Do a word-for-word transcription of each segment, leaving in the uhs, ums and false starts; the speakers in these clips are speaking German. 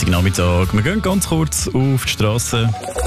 Nachmittag. Wir gehen ganz kurz auf die Strasse.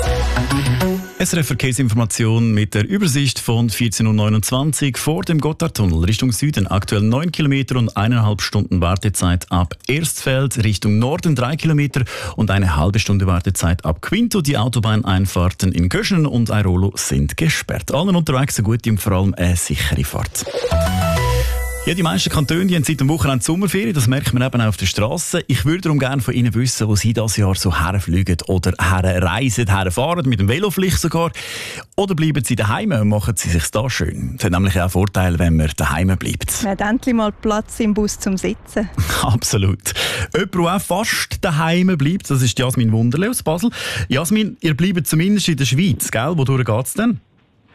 S R F Verkehrsinformation mit der Übersicht von vierzehn Uhr neunundzwanzig vor dem Gotthardtunnel Richtung Süden. Aktuell neun Kilometer und eineinhalb Stunden Wartezeit ab Erstfeld. Richtung Norden drei Kilometer und eine halbe Stunde Wartezeit ab Quinto. Die Autobahneinfahrten in Göschenen und Airolo sind gesperrt. Allen unterwegs eine gute und vor allem eine sichere Fahrt. Ja, die meisten Kantone die haben seit dem Wochenende Sommerferien, das merkt man eben auch auf der Straße. Ich würde darum gerne von Ihnen wissen, wo Sie dieses Jahr so herfliegen oder herreisen, herfahren, mit dem Velo vielleicht sogar. Oder bleiben Sie daheim und machen Sie sich da schön. Das hat nämlich auch Vorteile, wenn man daheim bleibt. Man hat endlich mal Platz im Bus zum Sitzen. Absolut. Jemand, der auch fast daheim bleibt, das ist Jasmin Wunderle aus Basel. Jasmin, ihr bleibt zumindest in der Schweiz, gell? Wodurch geht es denn?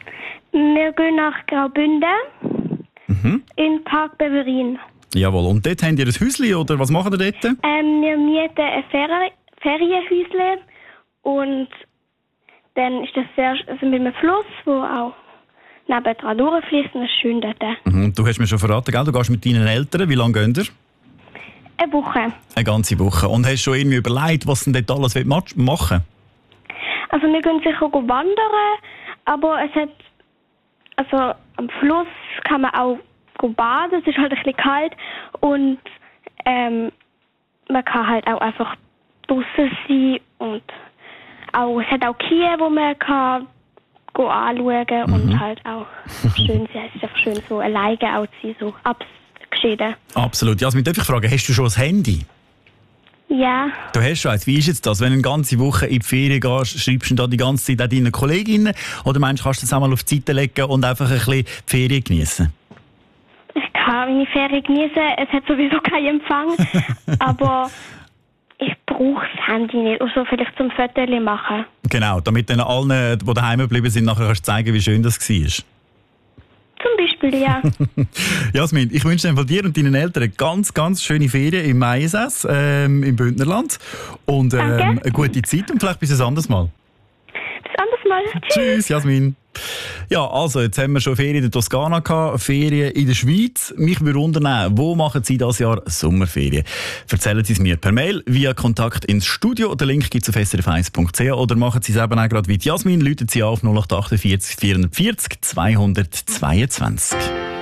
Wir gehen nach Graubünden. Mhm. In Park Beverin. Jawohl. Und dort habt ihr ein Häuschen oder was macht ihr dort? Ähm, wir mieten ein Fer- Ferienhäuschen und dann ist das sehr, also mit einem Fluss, der auch nebendran durchfließt und es ist schön dort. Mhm. Du hast mir schon verraten, gell? Du gehst mit deinen Eltern. Wie lange gehen ihr? Eine Woche. Eine ganze Woche. Und hast du schon irgendwie überlegt, was du denn dort alles machen willst? Also wir gehen sicher wandern, aber es hat, also am Fluss kann man auch baden, es ist halt ein bisschen kalt und ähm, man kann halt auch einfach draussen sein und auch, es hat auch Kühe, wo man kann go anschauen mhm. und halt auch schön sein. Es ist einfach schön, so alleine auch zu sein, so abgeschieden. Absolut. Jasmin, darf ich fragen, hast du schon ein Handy? Ja. Du hast schon eins. Wie ist jetzt das, wenn du eine ganze Woche in die Ferien gehst, schreibst du da die ganze Zeit auch deinen Kolleginnen? Oder meinst du, kannst du das auch mal auf die Seite legen und einfach ein bisschen die Ferien genießen? Ich kann meine Ferien genießen. Es hat sowieso keinen Empfang. Aber ich brauche das Handy nicht. Also vielleicht zum Fotos machen. Genau, damit dann allen, die daheim geblieben sind, nachher kannst du zeigen, wie schön das war. Zum Beispiel, ja. Jasmin, ich wünsche dir, dir und deinen Eltern ganz, ganz schöne Ferien im Maisass, ähm, im Bündnerland. Und ähm, eine gute Zeit und vielleicht bis ein anderes Mal. Bis ein anderes Mal. Tschüss. Tschüss, Jasmin. Ja, also, jetzt haben wir schon Ferien in der Toskana gehabt, Ferien in der Schweiz. Mich würde wundern, wo machen Sie dieses Jahr Sommerferien? Erzählen Sie es mir per Mail via Kontakt ins Studio. Der Link gibt es auf s r f eins punkt c h oder machen Sie es eben auch gerade wie Jasmin. Läuten Sie auf null acht vier acht vierundvierzig zweihundertzweiundzwanzig.